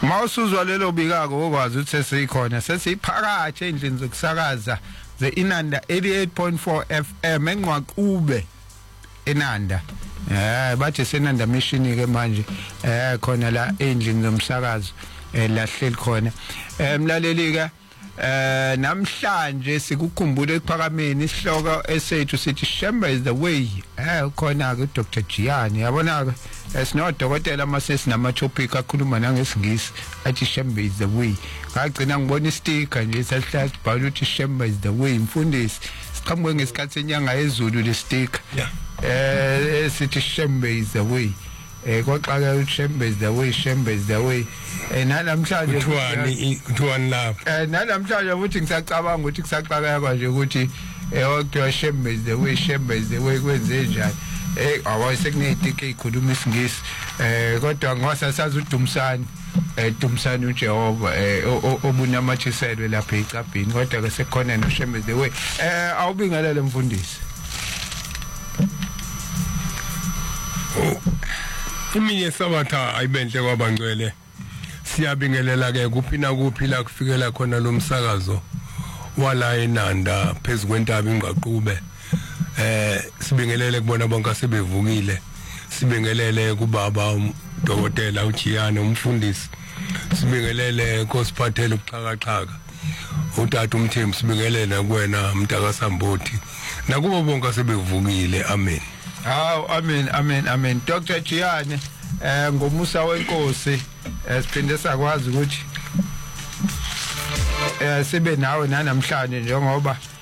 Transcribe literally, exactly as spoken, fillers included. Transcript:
Mawusuzwa lelo bikako okwazi ukuthi sesikhona sesiphakathi endlini zokusakaza ze Inanda eighty-eight point four F M enqwaqube eNanda. Eh bathi senanda mission ke manje eh khona la endlini zomsakazo eh lahleli khona. Eh mlaleli ke eh namhlanje sikukhumbule ekuphakameni isihloko esethu sithi Shembe is the way. Eh khona ke Doctor Giani yabona ke esinodokotela masesi nama topic akhuluma nangesingisi athi Shembe is the way. Ngagcina ngibona isticker nje sasihlazi bhala ukuthi Shembe is the way mfundisi siqhamuke ngesikhathi senyanga yezulu le sticker. Yeah. Eh sithi Shembe is the way. Eh kwaxaka ukuthi Shembe is the way, Shembe is the way. Eh nalamhlanje kuthiwani kuthiwani lapho. Eh nalamhlanje ukuthi ngisacabanga ukuthi kusaqaka nje ukuthi eh okay Shembe is the way, Shembe is the way kwenze njani. Eh awayesekunedike ikhuluma isingisi eh kodwa ngosasazi uDumsani eh Dumsani uJehova eh obunamathiselwe lapha eCabhini kodwa ke sekhona no Shembe is the way. Eh awubingelele mfundisi. Iminye sabatha ayibenhle kwabangcwele siyabingelela ke kuphina kuphila kufikela khona lo msakazo wala eNanda phezukwentaba ingqaqube eh sibingelele kubona bonke asebevukile sibingelele kubaba uDokotela uGiyane umfundisi sibingelele nkosiphathele ubuxhakaxhaka utata umthembu sibingelele kuwena Mtaka Samboti nakubo bonke asebevukile amen. Haw amen amen amen. Doctor Giani eh ngomusa wenkosi esiphinde sakwazi ukuthi eh sibe nawe namhlanje njengoba